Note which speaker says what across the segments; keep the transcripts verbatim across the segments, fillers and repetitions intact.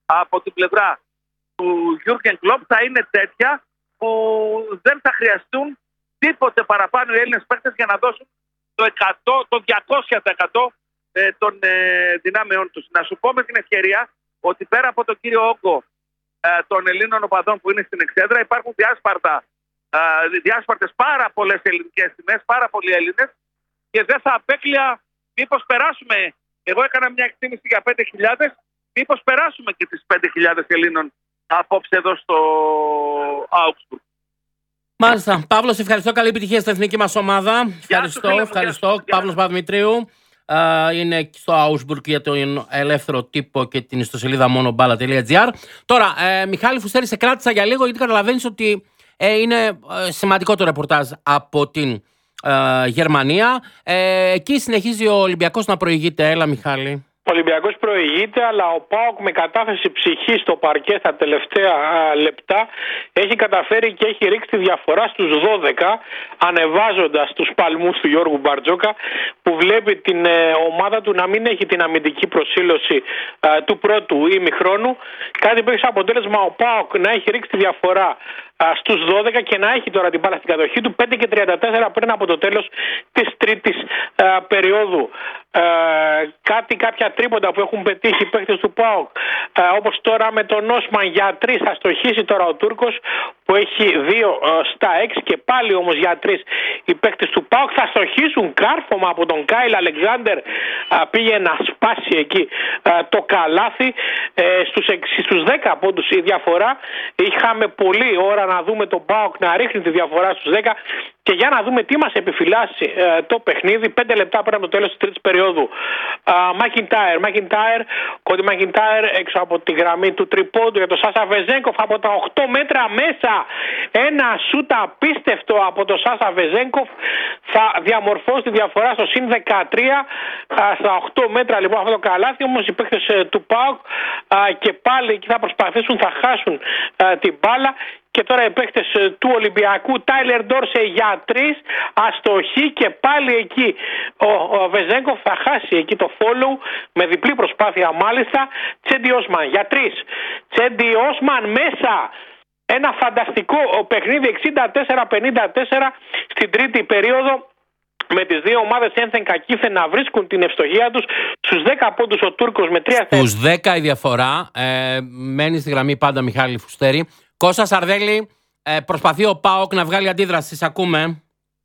Speaker 1: από την πλευρά του Γιούργκεν Κλοπ θα είναι τέτοια που δεν θα χρειαστούν τίποτε παραπάνω οι Έλληνες παίκτες για να δώσουν το, εκατό, το διακόσια τοις εκατό ε, των ε, δυνάμεών τους. Να σου πω με την ευκαιρία ότι πέρα από τον κύριο όγκο ε, των Ελλήνων οπαδών που είναι στην εξέδρα, υπάρχουν διάσπαρτα, ε, διάσπαρτες πάρα πολλές ελληνικές τιμές, πάρα πολλοί Έλληνες, και δεν θα απέκλεια μήπως περάσουμε. Εγώ έκανα μια εκτίμηση για πέντε χιλιάδες, μήπως περάσουμε και τις πέντε χιλιάδες Ελλήνων απόψε εδώ στο Augsburg.
Speaker 2: Μάλιστα. Παύλος, ευχαριστώ. Καλή επιτυχία στην εθνική μας ομάδα. Ευχαριστώ.
Speaker 1: Φίλε,
Speaker 2: ευχαριστώ. Παύλος Παπαδημητρίου. Uh, είναι στο Augsburg για τον ελεύθερο τύπο και την ιστοσελίδα monoballah τελεία gr. Τώρα, ε, Μιχάλη Φουστέρη, σε κράτησα για λίγο γιατί καταλαβαίνεις ότι ε, είναι ε, σημαντικό το ρεπορτάζ από την ε, Γερμανία. Ε, εκεί συνεχίζει ο Ολυμπιακός να προηγείται. Έλα, Μιχάλη.
Speaker 3: Ο Ολυμπιακός προηγείται, αλλά ο ΠΑΟΚ με κατάθεση ψυχής στο παρκέ στα τελευταία α, λεπτά έχει καταφέρει και έχει ρίξει τη διαφορά στους δώδεκα, ανεβάζοντας τους παλμούς του Γιώργου Μπαρτζόκα, που βλέπει την ε, ομάδα του να μην έχει την αμυντική προσήλωση ε, του πρώτου ημιχρόνου. Κάτι που έχει σαν αποτέλεσμα ο ΠΑΟΚ να έχει ρίξει τη διαφορά στους δώδεκα και να έχει τώρα την μπάλα στην κατοχή του, πέντε και τριάντα τέσσερα πριν από το τέλος της τρίτης α, περίοδου. Α, κάτι, κάποια τρίποντα που έχουν πετύχει οι παίκτες του ΠΑΟΚ, α, όπως τώρα με τον Όσμαν για τρεις, θα στοχίσει τώρα ο Τούρκος που έχει δύο α, στα έξι, και πάλι όμως για τρεις οι παίκτες του ΠΑΟΚ θα στοχίσουν. Κάρφωμα από τον Κάιλ Αλεξάνδερ, α, πήγε να σπάσει εκεί α, το καλάθι. ε, στους, έξι, στους δέκα πόντους η διαφορά. Είχαμε πολλή ώρα να δούμε τον ΠΑΟΚ να ρίχνει τη διαφορά στους δέκα, και για να δούμε τι μας επιφυλάσσει ε, το παιχνίδι πέντε λεπτά πριν από το τέλος της τρίτης περίοδου. Μακιντάιρ, Μακιντάιρ, Κόντι Μακιντάιρ έξω από τη γραμμή του τριπόντου για τον Σάσα Βεζένκοφ από τα οκτώ μέτρα μέσα. Ένα σούτ απίστευτο από τον Σάσα Βεζένκοφ θα διαμορφώσει τη διαφορά στο συν δεκατρία α, στα οκτώ μέτρα λοιπόν αυτό το καλάθι. Όμως οι παίκτες ε, του ΠΑΟΚ και πάλι εκεί θα προσπαθήσουν, θα χάσουν α, την μπάλα. Και τώρα οι παίκτες του Ολυμπιακού, Τάιλερ Ντόρσε για τρεις, αστοχή, και πάλι εκεί ο, ο Βεζέγκοφ θα χάσει εκεί το follow με διπλή προσπάθεια μάλιστα. Τσέντι Όσμαν για τρεις, Τσέντι Όσμαν μέσα. Ένα φανταστικό παιχνίδι, εξήντα τέσσερα πενήντα τέσσερα στην τρίτη περίοδο, με τις δύο ομάδες ένθεν κακήθεν να βρίσκουν την ευστοχία τους. Στους δέκα πόντους ο Τούρκος με τρία θέσεις.
Speaker 2: Στους δέκα η διαφορά, ε, μένει στη γραμμή πάντα Μιχάλη Φουστέρη. Κώστα Σαρδέλη, ε, προσπαθεί ο ΠΑΟΚ να βγάλει αντίδραση. Σ' ακούμε.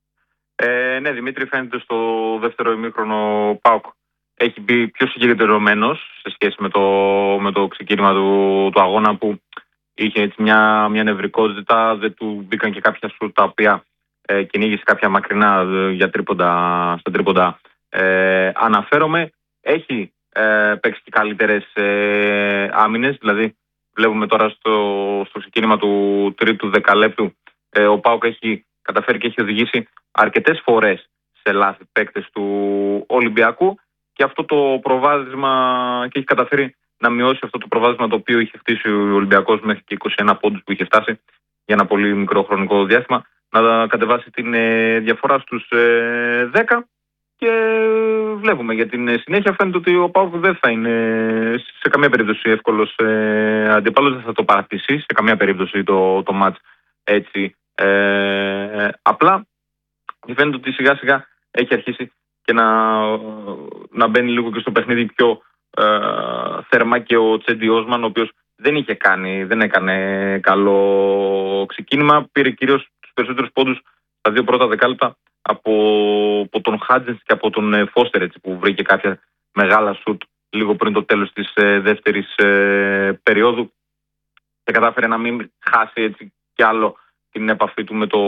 Speaker 4: Ε, ναι, Δημήτρη, φαίνεται στο δεύτερο ημίχρονο ο ΠΑΟΚ έχει μπει πιο συγκεντρωμένος σε σχέση με το, με το ξεκίνημα του, του αγώνα, που είχε έτσι μια, μια νευρικότητα. Δεν του μπήκαν και κάποια σουτ τα οποία ε, κυνήγησε κάποια μακρινά ε, για τρίποντα, στα τρίποντα. Ε, αναφέρομαι, έχει ε, παίξει και καλύτερες ε, άμυνες, δηλαδή βλέπουμε τώρα στο, στο ξεκίνημα του τρίτου δεκαλέπτου ε, ο ΠΑΟΚ έχει καταφέρει και έχει οδηγήσει αρκετές φορές σε λάθη παίκτες του Ολυμπιακού, και αυτό το προβάδισμα, και έχει καταφέρει να μειώσει αυτό το προβάδισμα το οποίο είχε χτίσει ο Ολυμπιακός μέχρι και είκοσι ένα πόντους που είχε φτάσει για ένα πολύ μικρό χρονικό διάστημα, να κατεβάσει την ε, διαφορά στους ε, δέκα. Και βλέπουμε για την συνέχεια, φαίνεται ότι ο ΠΑΟΚ δεν θα είναι σε καμία περίπτωση εύκολος ε, αντίπαλος, δεν θα το παρατήσει σε καμία περίπτωση το, το μάτς έτσι. Ε, ε, απλά φαίνεται ότι σιγά σιγά έχει αρχίσει και να, να μπαίνει λίγο και στο παιχνίδι πιο ε, θερμά και ο Τσέντι Όσμαν, ο οποίος δεν είχε κάνει, δεν έκανε καλό ξεκίνημα, πήρε κυρίως τους περισσότερους πόντους στα δύο πρώτα δεκάλεπτα από, από τον Χάτζενς και από τον Φώστερ, έτσι, που βρήκε κάποια μεγάλα σουτ λίγο πριν το τέλος της ε, δεύτερης ε, περίοδου, και κατάφερε να μην χάσει έτσι κι άλλο την επαφή του με το,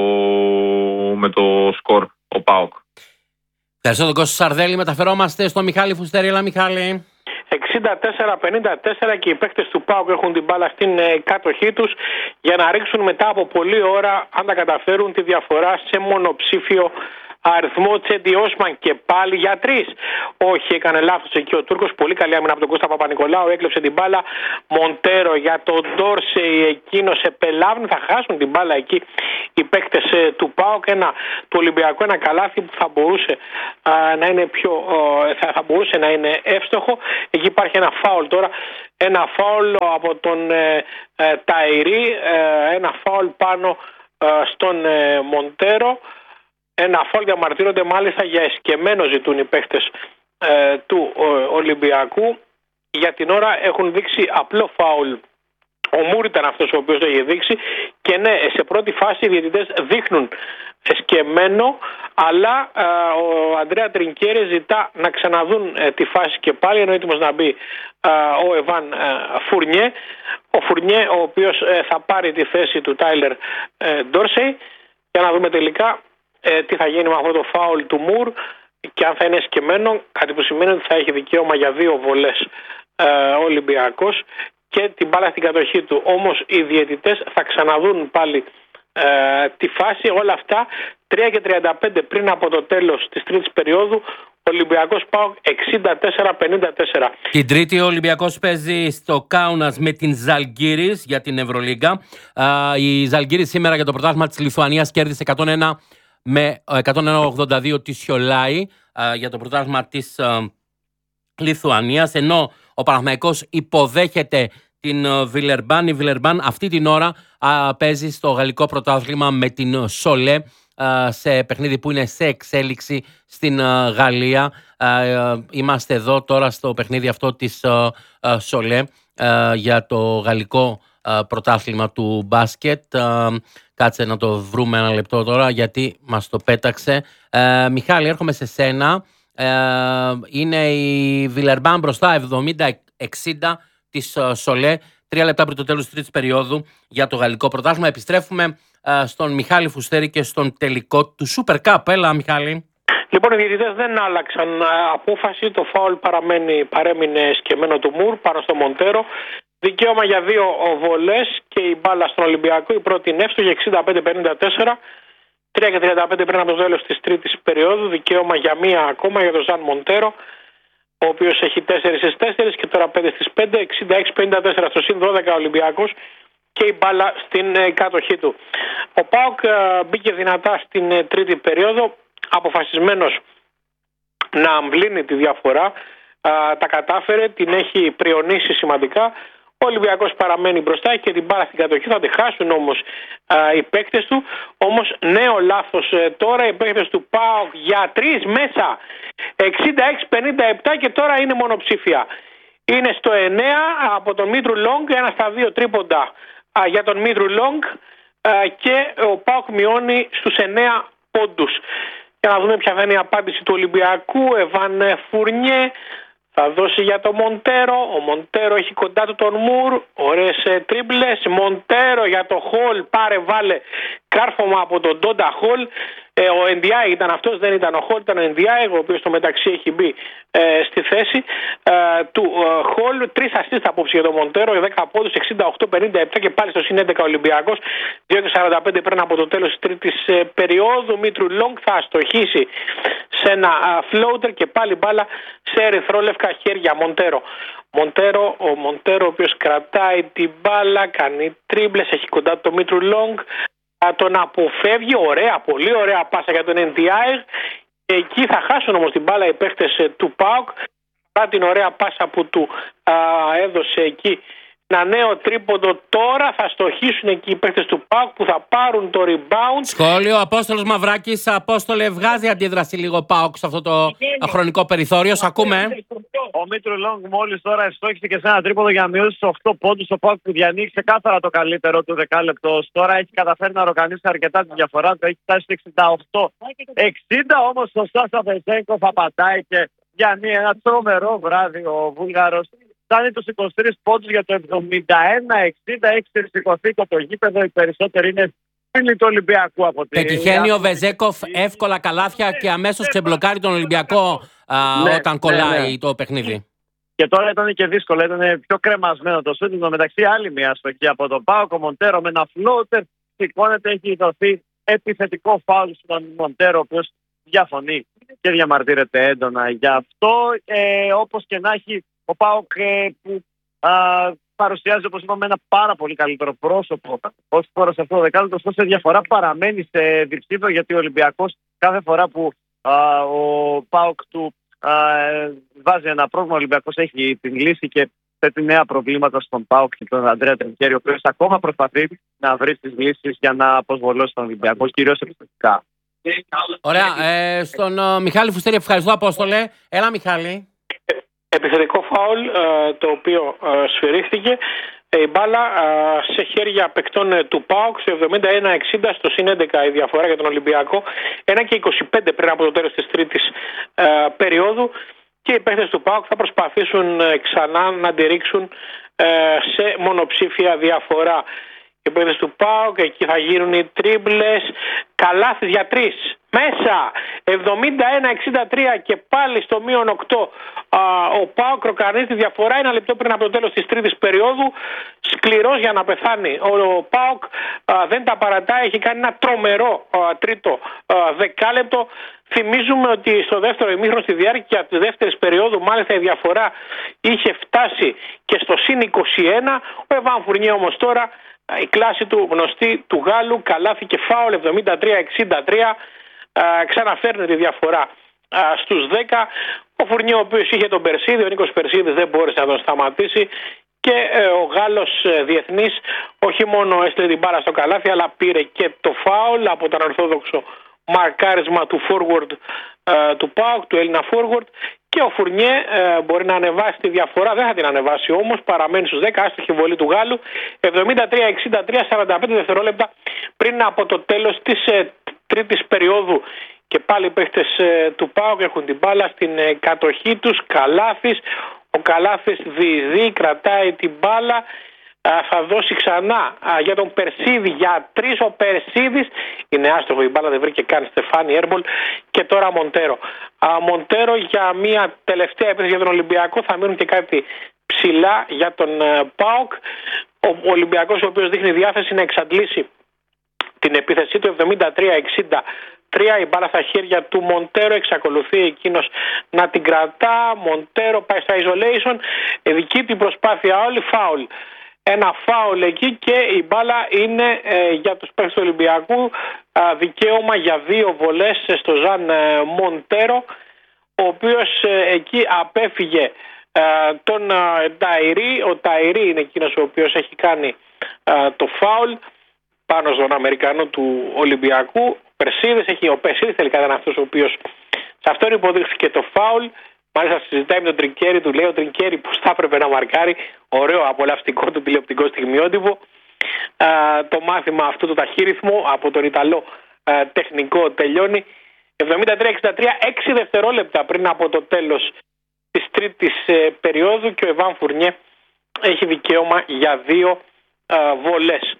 Speaker 4: με το σκορ ο ΠΑΟΚ.
Speaker 2: Ευχαριστώ τον Κώστα Σαρδέλη. Μεταφερόμαστε στο Μιχάλη Φουστέρη. Έλα, Μιχάλη.
Speaker 3: εξήντα τέσσερα πενήντα τέσσερα και οι παίκτες του ΠΑΟΚ έχουν την μπάλα στην ε, κάτοχή τους για να ρίξουν μετά από πολλή ώρα, αν τα καταφέρουν, τη διαφορά σε μονοψήφιο αριθμό. Τσέντι Όσμαν και πάλι για τρεις. Όχι, έκανε λάθος εκεί ο Τούρκος. Πολύ καλή άμυνα από τον Κώστα Παπα-Νικολάου. Έκλεψε την μπάλα. Μοντέρο για τον Ντόρσεϊ. Εκείνος επελάβνει. Θα χάσουν την μπάλα εκεί οι παίκτες του ΠΑΟΚ. Ένα του Ολυμπιακού, ένα καλάθι που θα μπορούσε α, να είναι πιο, α, θα, θα μπορούσε να είναι εύστοχο. Εκεί υπάρχει ένα φάουλ τώρα ένα φάουλ από τον ε, ε, Ταϊρή, ε, ένα φάουλ πάνω ε, στον ε, Μοντέρο, ένα φάουλ διαμαρτύρονται μάλιστα για εσκεμμένο, ζητούν οι παίχτες ε, του ε, Ολυμπιακού. Για την ώρα έχουν δείξει απλό φάουλ. Ο Μουρ ήταν αυτός ο οποίος το είχε δείξει και ναι, σε πρώτη φάση οι διαιτητές δείχνουν εσκεμμένο, αλλά ε, ο Αντρέα Τρινκέρι ζητά να ξαναδούν ε, τη φάση και πάλι, ενώ έτοιμος να μπει ε, ο Εβάν ε, Φουρνιέ, ο Φουρνιέ ο οποίος ε, θα πάρει τη θέση του Τάιλερ ε, Ντόρσεϊ, για να δούμε τελικά ε, τι θα γίνει με αυτό το φάουλ του Μουρ και αν θα είναι εσκεμμένο, κάτι που σημαίνει ότι θα έχει δικαίωμα για δύο βολές ε, ο Ολυμπιακός και την μπάλα στην κατοχή του. Όμως οι διαιτητές θα ξαναδούν πάλι ε, τη φάση. Όλα αυτά τρία και τριάντα πέντε πριν από το τέλος της τρίτης περίοδου. Ολυμπιακός ΠΑΟΚ εξήντα τέσσερα πενήντα τέσσερα.
Speaker 2: Την Τρίτη ο Ολυμπιακός παίζει στο Κάουνας με την Ζαλγκίρις για την Ευρωλίγκα. Η Ζαλγκίρις σήμερα για το πρωτάθλημα της Λιθουανίας κέρδισε εκατόν ένα με εκατόν ένα ογδόντα δύο τη Σιολάη για το πρωτάθλημα της Λιθουανίας, ενώ ο Παναθηναϊκός υποδέχεται την Βιλερμπάν. Η Βιλερμπάν αυτή την ώρα α, παίζει στο γαλλικό πρωτάθλημα με την Σολέ, α, σε παιχνίδι που είναι σε εξέλιξη στην α, Γαλλία. Α, α, είμαστε εδώ τώρα στο παιχνίδι αυτό της α, α, Σολέ α, για το γαλλικό α, πρωτάθλημα του μπάσκετ. Α, κάτσε να το βρούμε ένα λεπτό τώρα γιατί μας το πέταξε. Α, Μιχάλη, έρχομαι σε σένα. Uh, είναι η Βιλερμπάν μπροστά εβδομήντα εξήντα της uh, Σολέ, τρία λεπτά πριν το τέλος της τρίτης περίοδου για το γαλλικό πρωτάθλημα. Επιστρέφουμε uh, στον Μιχάλη Φουστέρη και στον τελικό του Super Cup. Έλα Μιχάλη.
Speaker 3: Λοιπόν, οι διαιτητές δεν άλλαξαν απόφαση, το φάουλ παραμένει, παρέμεινε σκεμμένο του Μουρ πάνω στο Μοντέρο. Δικαίωμα για δύο βολές και η μπάλα στον Ολυμπιακό, η πρώτη είναι εύστοχη, εξήντα πέντε πενήντα τέσσερα. τρία και τριάντα πέντε πριν από το τέλος της τρίτης περίοδου. Δικαίωμα για μία ακόμα για τον Ζαν Μοντέρο, ο οποίος έχει τέσσερα στις τέσσερα και τώρα πέντε στις πέντε. εξήντα έξι πενήντα τέσσερα στο συν δώδεκα Ολυμπιακός και η μπάλα στην ε, κατοχή του. Ο ΠΑΟΚ ε, μπήκε δυνατά στην ε, τρίτη περίοδο, αποφασισμένος να αμβλύνει τη διαφορά. Ε, τα κατάφερε, την έχει πριονίσει σημαντικά. Ο Ολυμπιακός παραμένει μπροστά και την μπάλα στην κατοχή, θα τη χάσουν όμως α, οι παίκτες του. Όμως νέο λάθος ε, τώρα, οι παίκτες του ΠΑΟΚ για τρεις μέσα, εξήντα έξι πενήντα επτά και τώρα είναι μονοψήφια. Είναι στο εννέα από τον Μήτρου Λόγκ, ένα στα δύο τρίποντα α, για τον Μήτρου Λόγκ και ο ΠΑΟΚ μειώνει στους εννέα πόντους. Για να δούμε ποια θα είναι η απάντηση του Ολυμπιακού. Εβάν Φουρνιέ θα δώσει για το Μοντέρο. Ο Μοντέρο έχει κοντά του τον Μουρ. Ωραίες τρίμπλες. Μοντέρο για το Χολ. Πάρε βάλε κάρφωμα από τον Ντόντα Χολ. Ε, ο Ενδιάη ήταν αυτός, δεν ήταν ο Χολ, ήταν ο Ενδιάη, ο οποίος στο μεταξύ έχει μπει ε, στη θέση ε, του ε, Χολ. Τρεις ασίστ απόψε για τον Μοντέρο, δέκα πόντους, εξήντα οκτώ πενήντα επτά και πάλι στο συν έντεκα Ολυμπιακός. δύο και σαράντα πέντε πριν από το τέλος της τρίτης ε, περίοδου. Μήτρου Λόγκ θα αστοχίσει σε ένα φλόουτερ και πάλι μπάλα σε ερυθρόλευκα χέρια. Μοντέρο. Μοντέρο, ο Μοντέρο ο οποίος κρατάει την μπάλα, κάνει τρίμπλες, έχει κοντά το Μήτρου Λόγκ. Τον αποφεύγει, ωραία, πολύ ωραία πάσα για τον Εν Τι Άι. Εκεί θα χάσουν όμως την μπάλα οι παίχτες του ΠΑΟΚ. Παρά την ωραία πάσα που του α, έδωσε εκεί ένα νέο τρίποντο, τώρα θα στοχίσουν εκεί οι παίχτες του ΠΑΟΚ που θα πάρουν το rebound.
Speaker 2: Σχόλιο, Απόστολος Μαυράκης. Απόστολε, βγάζει αντίδραση λίγο ΠΑΟΚ σε αυτό το χρονικό περιθώριο. Σ' ακούμε.
Speaker 5: Ο Μήτρου Λόγκ μόλις τώρα ευστόχησε και σε ένα τρίποντο για να μειώσει στους οκτώ πόντους. Ο ΠΑΟΚ που διανοίγει ξεκάθαρα το καλύτερο του δεκάλεπτο. Τώρα έχει καταφέρει να ροκανίσει αρκετά τη διαφορά του. Έχει φτάσει στο εξήντα οκτώ εξήντα, όμως ο Σάσα Βεζέγκοφ απαντάει και διανοίγει ένα τρομερό βράδυ ο Βούλγαρος. Φτάνει τους είκοσι τρεις πόντους για το εβδομήντα ένα εξήντα. Έχει σηκωθεί το γήπεδο. Οι περισσότεροι είναι φίλοι του Ολυμπιακού από την.
Speaker 2: Πετυχαίνει ο Βεζέκοφ εύκολα καλάθια και αμέσως ξεμπλοκάρει τον Ολυμπιακό α, ναι, όταν κολλάει ναι, ναι. το παιχνίδι.
Speaker 5: Και τώρα ήταν και δύσκολο, ήταν πιο κρεμασμένο το σούτ. Μεταξύ άλλη μια στοχή από τον ΠΑΟΚ. Ο Μοντέρο με ένα φλότερ σηκώνεται, έχει δοθεί επιθετικό φάουλ στον Μοντέρο, ο οποίος διαφωνεί και διαμαρτύρεται έντονα γι' αυτό. Ε, όπως και να έχει, ο ΠΑΟΚ ε, που α, παρουσιάζει, όπως είπαμε, ένα πάρα πολύ καλύτερο πρόσωπο ως φορά σε αυτό το δεκάλεπτο, ωστόσο η διαφορά παραμένει σε διψήφιο, γιατί ο Ολυμπιακός κάθε φορά που α, ο ΠΑΟΚ του α, βάζει ένα πρόβλημα, ο Ολυμπιακός έχει την λύση και θέτει νέα προβλήματα στον ΠΑΟΚ και τον Ανδρέα Τρινκέρι, ο οποίος ακόμα προσπαθεί να βρει τις λύσεις για να αποσβολώσει τον Ολυμπιακό, κυρίως επιθετικά.
Speaker 2: Ωραία. Ε, στον uh, Μιχάλη Φουστέρη, ευχαριστώ, Απόστολε. Έλα, Μιχάλη.
Speaker 3: Επιθετικό φάουλ, ε, το οποίο ε, σφυρίχθηκε. Η μπάλα ε, σε χέρια παικτών ε, του ΠΑΟΚ στο εβδομήντα ένα εξήντα, στο συν έντεκα η διαφορά για τον Ολυμπιακό. ένα και είκοσι πέντε πριν από το τέλος της τρίτης ε, περίοδου. Και οι παίκτες του ΠΑΟΚ θα προσπαθήσουν ε, ξανά να τη ρίξουν ε, σε μονοψήφια διαφορά. Οι παίκτες του ΠΑΟΚ, εκεί θα γίνουν οι τρίμπλες. Καλάθις για τρεις. Μέσα. εβδομήντα ένα εξήντα τρία και πάλι στο μείον οκτώ. Ο ΠΑΟΚ κροκανίζει τη διαφορά ένα λεπτό πριν από το τέλος της τρίτης περίοδου. Σκληρός για να πεθάνει. Ο ΠΑΟΚ δεν τα παρατάει. Έχει κάνει ένα τρομερό α, τρίτο α, δεκάλεπτο. Θυμίζουμε ότι στο δεύτερο ημίχρονο, στη διάρκεια της δεύτερης περίοδου, μάλιστα η διαφορά είχε φτάσει και στο συν είκοσι ένα. Ο Εβάν Φουρνιέ όμως τώρα, η κλάση του γνωστή του Γάλλου, καλάθι και φάουλ εβδομήντα τρία εξήντα τρία, ξαναφέρνει τη διαφορά α, στους δέκα. Ο Φουρνιέ, ο οποίος είχε τον Περσίδη, ο Νίκος Περσίδης δεν μπόρεσε να τον σταματήσει και ε, ο Γάλλος ε, διεθνής όχι μόνο έστειλε την μπάλα στο καλάθι, αλλά πήρε και το φάουλ από τον ορθόδοξο μαρκάρισμα του forward ε, του ΠΑΟΚ, του Έλληνα forward, και ο Φουρνιέ ε, μπορεί να ανεβάσει τη διαφορά, δεν θα την ανεβάσει όμως, παραμένει στους δέκα, άστοχη βολή του Γάλλου, εβδομήντα τρία εξήντα τρία, σαράντα πέντε δευτερόλεπτα πριν από το τέλος της ε, τρίτης περίοδου. Και πάλι οι παίχτες ε, του ΠΑΟΚ έχουν την μπάλα στην ε, κατοχή τους. Καλάθης, ο Καλάθης διεισδύει, κρατάει την μπάλα, α, θα δώσει ξανά α, για τον Περσίδη, για τρεις. Ο Περσίδης είναι άστοχο, η μπάλα δεν βρήκε καν Στεφάνι Έρμπολ. Και τώρα Μοντέρο. Α, Μοντέρο για μια τελευταία επίθεση για τον Ολυμπιακό, θα μείνουν και κάτι ψηλά για τον ε, ΠΑΟΚ. Ο Ολυμπιακός, ο οποίος δείχνει διάθεση να εξαντλήσει την επίθεσή του, εβδομήντα τρία εξήντα τρία, η μπάλα στα χέρια του Μοντέρο, εξακολουθεί εκείνος να την κρατά. Μοντέρο πάει στα isolation, δική την προσπάθεια όλη, φάουλ. Ένα φάουλ εκεί και η μπάλα είναι ε, για τους παίκτες του Ολυμπιακού, ε, δικαίωμα για δύο βολές στο Ζαν ε, Μοντέρο, ο οποίος ε, εκεί απέφυγε ε, τον ε, Ταϊρή. Ο Ταϊρή είναι εκείνος ο οποίος έχει κάνει ε, το φάουλ πάνω στον Αμερικανό του Ολυμπιακού. Περσίδης έχει, ο Περσίδης τελικά ήταν αυτός ο οποίος σε αυτόν υποδείχθηκε το φάουλ. Μάλιστα συζητάει με τον Τρινκέρι, του λέει ο Τρινκέρι πως θα έπρεπε να μαρκάρει. Ωραίο απολαυστικό του τηλεοπτικό στιγμιότυπο. Α, το μάθημα αυτού του ταχύρυθμου από τον Ιταλό α, τεχνικό τελειώνει. εβδομήντα τρία εξήντα τρία, έξι δευτερόλεπτα πριν από το τέλος της τρίτης ε, περίοδου και ο Εβάν Φουρνιέ έχει δικαίωμα για δύο α, βολές.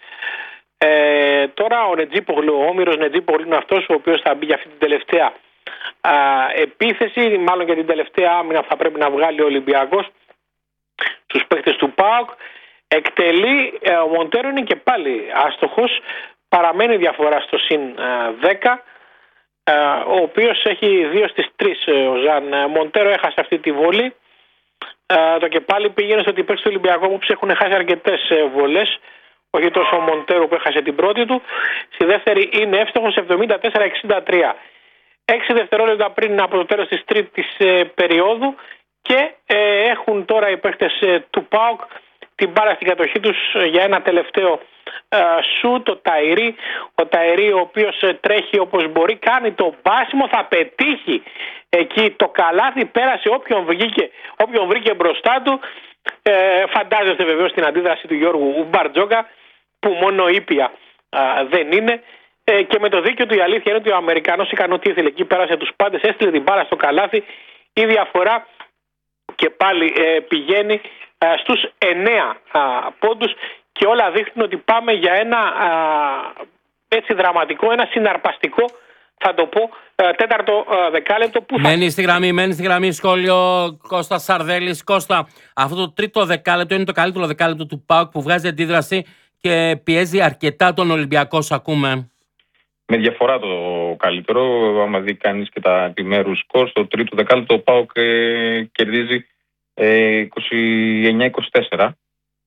Speaker 3: Ε, τώρα ο Νετζίπογλου, ο Όμηρος Νετζίπογλου είναι αυτός ο οποίος θα μπει για αυτή την τελευταία α, επίθεση, μάλλον για την τελευταία άμυνα που θα πρέπει να βγάλει ο Ολυμπιακός στους παίκτες του ΠΑΟΚ. Εκτελεί, ε, ο Μοντέρο είναι και πάλι άστοχος, παραμένει διαφορά στο συν δέκα, ε, ο οποίος έχει δύο στις τρεις. Ο Ζαν Μοντέρο έχασε αυτή τη βολή. Ε, το και πάλι πήγαινε στο ότι οι παίκτες του Ολυμπιακού που έχουν χάσει αρκετές ε, βολές, όχι τόσο ο Μοντέρο που έχασε την πρώτη του. Στη δεύτερη είναι εύστοχος, εβδομήντα τέσσερα εξήντα τρία. Έξι δευτερόλεπτα πριν από το τέλος της τρίτης ε, περίοδου και ε, έχουν τώρα οι παίκτες ε, του ΠΑΟΚ την μπάλα στην κατοχή τους για ένα τελευταίο ε, σου, το Ταϊρή. Ο Ταϊρή, ο οποίος ε, τρέχει όπως μπορεί, κάνει το μπάσιμο, θα πετύχει εκεί το καλάθι, πέρασε όποιον βρήκε, όποιον βρήκε μπροστά του. Ε, φαντάζεστε βεβαίως την αντίδραση του Γιώργου Μπαρτζόκα, που μόνο ήπια α, δεν είναι, ε, και με το δίκιο του η αλήθεια είναι ότι ο Αμερικανός έκανε ό,τι ήθελε εκεί, πέρασε τους πάντες, έστειλε την μπάλα στο καλάθι. Η διαφορά και πάλι ε, πηγαίνει α, στους εννέα α, πόντους και όλα δείχνουν ότι πάμε για ένα α, έτσι δραματικό, ένα συναρπαστικό, θα το πω, τέταρτο δεκάλεπτο που θα...
Speaker 2: Μένει στη γραμμή, μένει στη γραμμή σχόλιο Κώστα Σαρδέλης. Κώστα, αυτό το τρίτο δεκάλεπτο είναι το καλύτερο δεκάλεπτο του ΠΑΟΚ που βγάζει αντίδραση και πιέζει αρκετά τον Ολυμπιακό, ακούμε.
Speaker 4: Με διαφορά το καλύτερο, άμα δει κανείς και τα επιμέρους σκορ, στο τρίτο δεκάλεπτο ο ΠΑΟΚ ε, κερδίζει ε, είκοσι εννέα είκοσι τέσσερα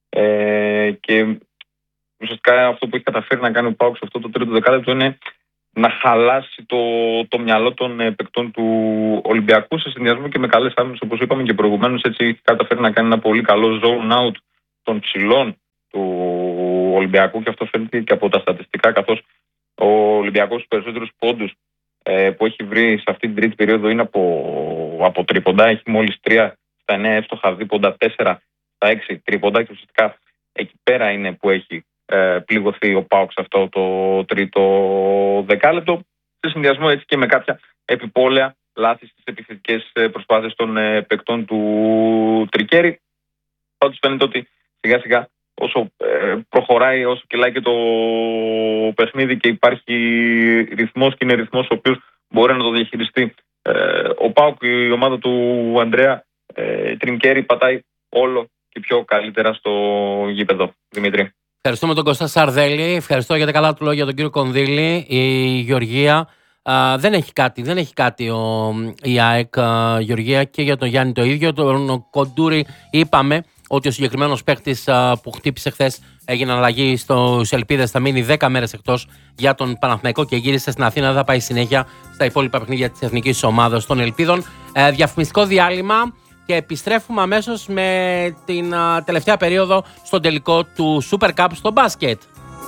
Speaker 4: ε, και ουσιαστικά αυτό που έχει καταφέρει να κάνει ο ΠΑΟΚ σε αυτό το τρίτο δεκάλεπτο είναι να χαλάσει το, το μυαλό των ε, παικτών του Ολυμπιακού σε συνδυασμό και με καλές άμυνες, όπως είπαμε και προηγουμένως. Έτσι έχει καταφέρει να κάνει ένα πολύ καλό zone out των ψηλών του Ολυμπιακού και αυτό φαίνεται και από τα στατιστικά, καθώς ο Ολυμπιακός στους περισσότερους πόντους ε, που έχει βρει σε αυτή την τρίτη περίοδο είναι από, από τρίποντα. Έχει μόλις τρία στα εννέα εύστοχα δίποντα, τέσσερα στα έξι τρίποντα και ουσιαστικά εκεί πέρα είναι που έχει ε, πληγωθεί ο ΠΑΟΚ σε αυτό το τρίτο δεκάλεπτο, σε συνδυασμό έτσι και με κάποια επιπόλαια λάθη στις επιθετικές προσπάθειες των ε, παικτών του Τρικέρι. Πάντως φαίνεται ότι σιγά σιγά όσο ε, προχωράει, όσο κυλάει και το παιχνίδι και υπάρχει ρυθμός και είναι ρυθμός ο οποίος μπορεί να το διαχειριστεί ε, ο ΠΑΟΚ, η ομάδα του Ανδρέα ε, Τρικέρι πατάει όλο και πιο καλύτερα στο γήπεδο. Δημήτρη.
Speaker 2: Ευχαριστούμε τον Κωστά Σαρδέλη, ευχαριστώ για τα καλά του λόγια τον κύριο Κονδύλη. Η Γεωργία α, δεν έχει κάτι, δεν έχει κάτι ο, η ΑΕΚ α, Γεωργία, και για τον Γιάννη το ίδιο. Τον Κοντούρη είπαμε ότι ο συγκεκριμένος παίκτης α, που χτύπησε χθες έγινε αλλαγή στους Ελπίδες, θα μείνει δέκα μέρες εκτός για τον Παναθηναϊκό και γύρισε στην Αθήνα, θα πάει συνέχεια στα υπόλοιπα παιχνίδια της εθνικής ομάδας των Ελπίδων. Ε, διαφημιστικό διάλειμμα και επιστρέφουμε αμέσως με την α, τελευταία περίοδο στον τελικό του Super Cup στο μπάσκετ.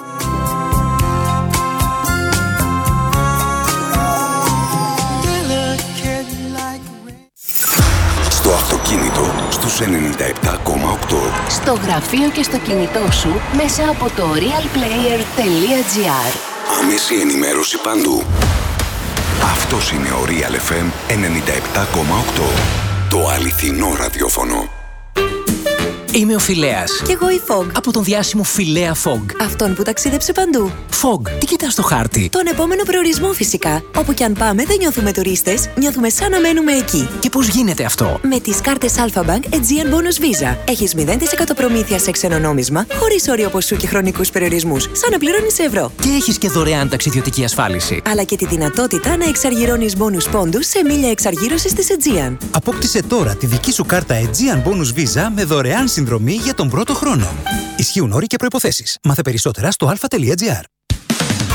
Speaker 6: Στο αυτοκίνητο στους ενενήντα επτά κόμμα οκτώ.
Speaker 7: Στο γραφείο και στο κινητό σου μέσα από το realplayer τελεία gr.
Speaker 6: Άμεση ενημέρωση παντού. Αυτός είναι ο Real εφ εμ ενενήντα επτά κόμμα οκτώ. Το αληθινό ραδιόφωνο.
Speaker 8: Είμαι ο Φιλέας.
Speaker 7: Κι εγώ η Fog.
Speaker 8: Από τον διάσημο Φιλέα Fog.
Speaker 7: Αυτόν που ταξίδεψε παντού.
Speaker 8: Fog, τι κοιτάς στο χάρτη?
Speaker 7: Τον επόμενο προορισμό φυσικά. Όπου κι αν πάμε δεν νιώθουμε τουρίστες, νιώθουμε σαν να μένουμε εκεί.
Speaker 8: Και πώς γίνεται αυτό?
Speaker 7: Με τις κάρτες Alpha Bank Aegean Bonus Visa. Έχεις μηδέν τοις εκατό προμήθεια σε ξένο νόμισμα, χωρίς όριο ποσού και χρονικούς περιορισμούς, σαν να πληρώνεις σε ευρώ.
Speaker 8: Και έχεις και δωρεάν ταξιδιωτική ασφάλιση.
Speaker 7: Αλλά και τη δυνατότητα να εξαργυρώνεις bonus πόντους σε μίλια εξαργύρωσης της Aegean.
Speaker 9: Απόκτησε τώρα τη δική σου κάρτα Aegean Bonus Visa με δωρεάν συνδρομή για τον πρώτο χρόνο. Ισχύουν όροι και προϋποθέσεις. Μάθε περισσότερα στο αλφα τελεία τζι άρ.